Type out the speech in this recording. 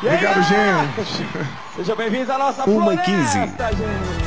Obrigado, gente. Seja bem-vindo à nossa 1h15. floresta, gente.